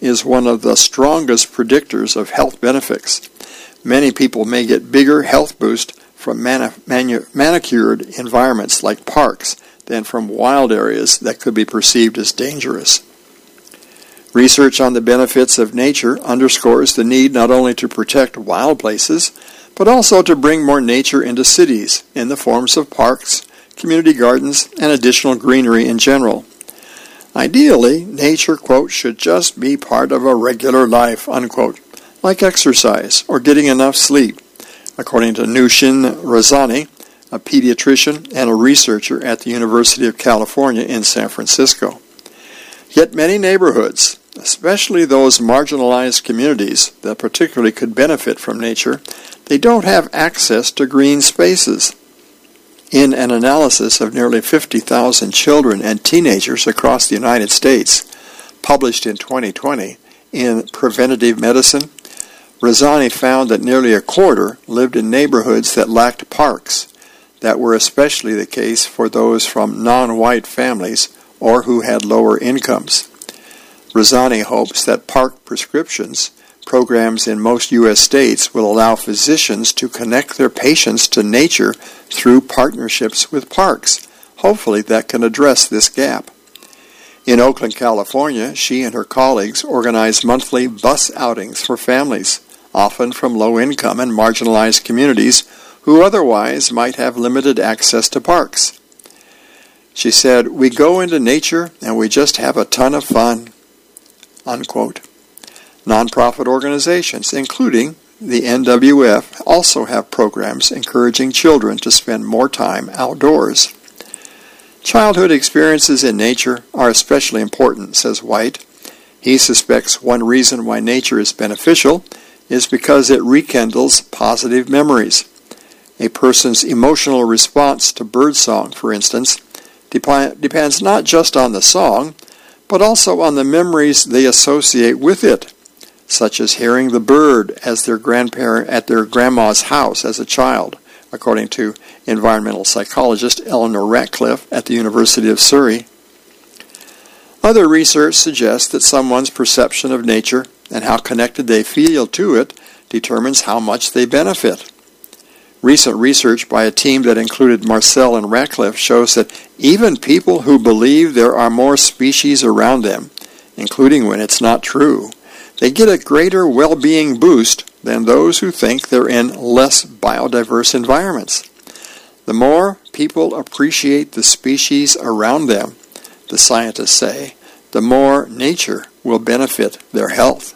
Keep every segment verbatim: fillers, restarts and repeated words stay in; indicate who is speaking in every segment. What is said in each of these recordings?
Speaker 1: is one of the strongest predictors of health benefits. Many people may get bigger health boost from mani- manu- manicured environments like parks than from wild areas that could be perceived as dangerous. Research on the benefits of nature underscores the need not only to protect wild places, but also to bring more nature into cities in the forms of parks, community gardens, and additional greenery in general. Ideally, nature, quote, should just be part of a regular life, unquote, like exercise or getting enough sleep, according to Nushin Razani, a pediatrician and a researcher at the University of California in San Francisco. Yet many neighborhoods, especially those marginalized communities that particularly could benefit from nature, they don't have access to green spaces. In an analysis of nearly fifty thousand children and teenagers across the United States, published in twenty twenty in Preventative Medicine, Razani found that nearly a quarter lived in neighborhoods that lacked parks, that were especially the case for those from non-white families or who had lower incomes. Razani hopes that park prescriptions programs in most U S states will allow physicians to connect their patients to nature through partnerships with parks. Hopefully that can address this gap. In Oakland, California, she and her colleagues organize monthly bus outings for families, often from low-income and marginalized communities who otherwise might have limited access to parks. She said, "We go into nature and we just have a ton of fun," unquote. Nonprofit organizations, including the N W F, also have programs encouraging children to spend more time outdoors. Childhood experiences in nature are especially important, says White. He suspects one reason why nature is beneficial is because it rekindles positive memories. A person's emotional response to birdsong, for instance, dep- depends not just on the song, but also on the memories they associate with it, such as hearing the bird as their grandparent at their grandma's house as a child, according to environmental psychologist Eleanor Ratcliffe at the University of Surrey. Other research suggests that someone's perception of nature and how connected they feel to it determines how much they benefit. Recent research by a team that included Marcel and Ratcliffe shows that even people who believe there are more species around them, including when it's not true, they get a greater well-being boost than those who think they're in less biodiverse environments. The more people appreciate the species around them, the scientists say, the more nature will benefit their health.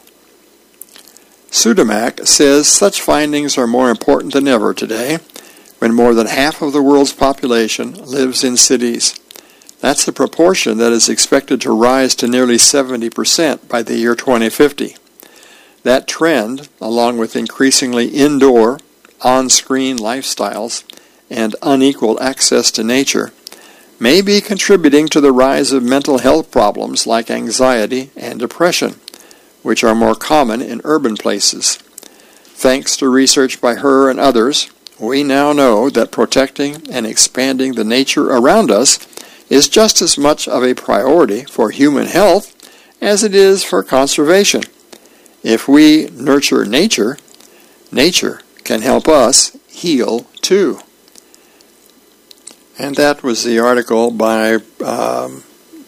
Speaker 1: Sudamak says such findings are more important than ever today, when more than half of the world's population lives in cities. That's a proportion that is expected to rise to nearly seventy percent by the year twenty fifty. That trend, along with increasingly indoor, on-screen lifestyles and unequal access to nature, may be contributing to the rise of mental health problems like anxiety and depression, which are more common in urban places. Thanks to research by her and others, we now know that protecting and expanding the nature around us is just as much of a priority for human health as it is for conservation. If we nurture nature, nature can help us heal too. And that was the article by um,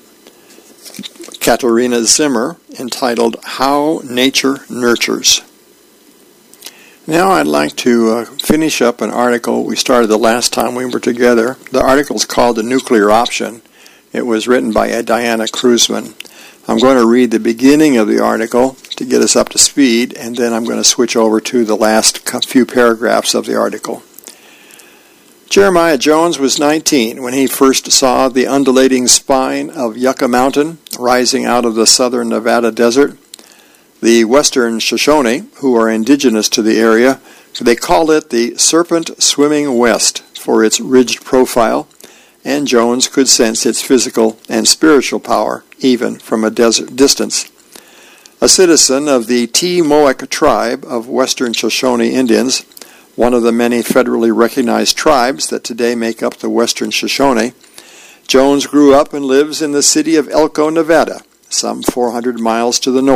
Speaker 1: Katarina Zimmer entitled How Nature Nurtures. Now I'd like to uh, finish up an article we started the last time we were together. The article is called The Nuclear Option. It was written by uh, Diana Kruzman. I'm going to read the beginning of the article to get us up to speed, and then I'm going to switch over to the last few paragraphs of the article. Jeremiah Jones was nineteen when he first saw the undulating spine of Yucca Mountain rising out of the southern Nevada desert. The Western Shoshone, who are indigenous to the area, they call it the Serpent Swimming West for its ridged profile, and Jones could sense its physical and spiritual power even from a desert distance. A citizen of the T-Moak tribe of Western Shoshone Indians, one of the many federally recognized tribes that today make up the Western Shoshone, Jones grew up and lives in the city of Elko, Nevada, some four hundred miles to the north.